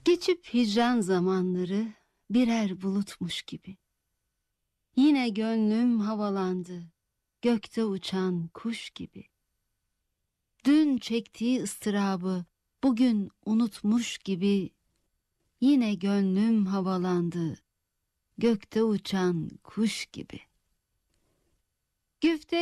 Geçip hicran zamanları birer bulutmuş gibi. Yine gönlüm havalandı, gökte uçan kuş gibi. Dün çektiği ıstırabı bugün unutmuş gibi. Yine gönlüm havalandı, gökte uçan kuş gibi. Güfte